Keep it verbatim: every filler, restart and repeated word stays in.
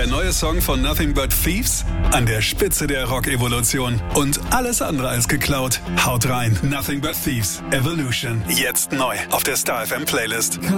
der neue Song von Nothing But Thieves? An der Spitze der Rock-Evolution. Und alles andere als geklaut. Haut rein. Nothing But Thieves. Evolution. Jetzt neu auf der Star F M Playlist.